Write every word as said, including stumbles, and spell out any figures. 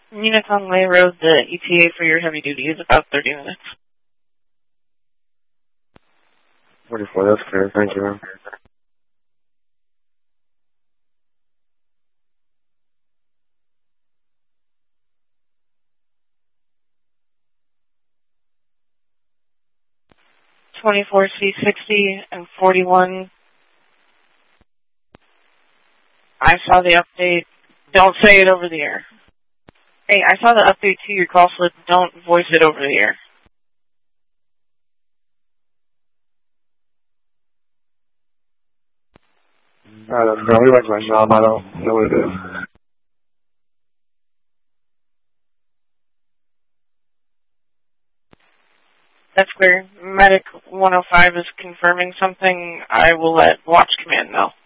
Unicong Way Road, the E T A for your heavy duty is about thirty minutes. forty-four, that's clear. Thank you, ma'am. twenty-four C sixty and forty-one. I saw the update. Don't say it over the air. Hey, I saw the update to your call slip. Don't voice it over the air. I don't know. We went to my mom. I don't know what it is. That's clear. Medic one oh five is confirming something. I will let Watch Command know.